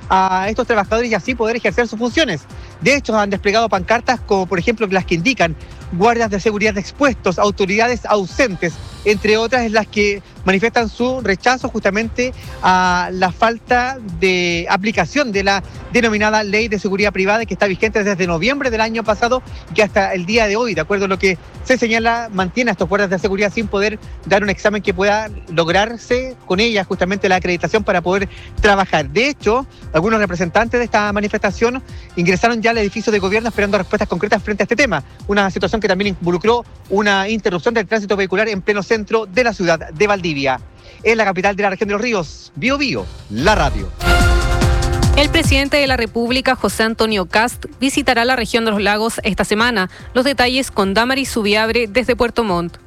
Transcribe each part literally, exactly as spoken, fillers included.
a estos trabajadores y así poder ejercer sus funciones. De hecho, han desplegado pancartas como, por ejemplo, las que indican guardias de seguridad expuestos, autoridades ausentes, entre otras, las que manifiestan su rechazo justamente a la falta de aplicación de la denominada Ley de Seguridad Privada, que está vigente desde noviembre del año pasado y que hasta el día de hoy, de acuerdo a lo que se señala, mantiene a estos guardias de seguridad sin poder dar un examen que pueda lograrse con ellas justamente la acreditación para poder trabajar. De hecho, algunos representantes de esta manifestación ingresaron ya al edificio de gobierno esperando respuestas concretas frente a este tema, una situación que también involucró una interrupción del tránsito vehicular en pleno centro de la ciudad de Valdivia. En la capital de la región de los ríos, Bio Bio, la radio. El presidente de la República, José Antonio Kast, visitará la región de los lagos esta semana. Los detalles con Damaris Subiabre desde Puerto Montt.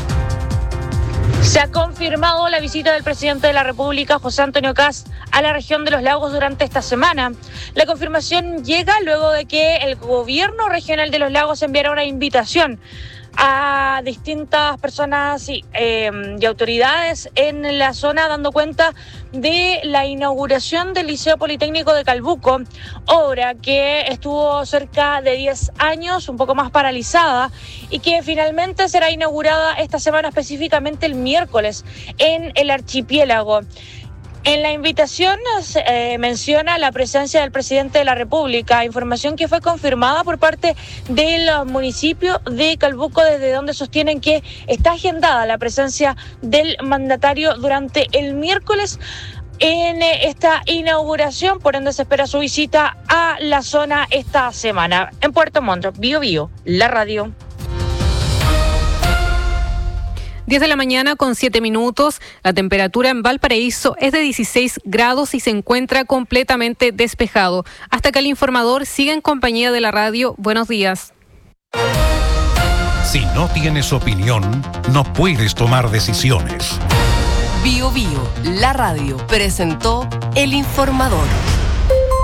Se ha confirmado la visita del presidente de la República, José Antonio Kast, a la región de los lagos durante esta semana. La confirmación llega luego de que el gobierno regional de los lagos enviara una invitación a distintas personas y, eh, y autoridades en la zona, dando cuenta de la inauguración del Liceo Politécnico de Calbuco, obra que estuvo cerca de diez años, un poco más paralizada, y que finalmente será inaugurada esta semana, específicamente el miércoles, en el archipiélago. En la invitación se eh, menciona la presencia del presidente de la República, información que fue confirmada por parte del municipio de Calbuco, desde donde sostienen que está agendada la presencia del mandatario durante el miércoles en esta inauguración, por ende se espera su visita a la zona esta semana. En Puerto Montt, Bio Bio, la radio. diez de la mañana con siete minutos, la temperatura en Valparaíso es de dieciséis grados y se encuentra completamente despejado. Hasta acá el informador, sigue en compañía de la radio. Buenos días. Si no tienes opinión, no puedes tomar decisiones. Bio Bio, la radio, presentó el informador.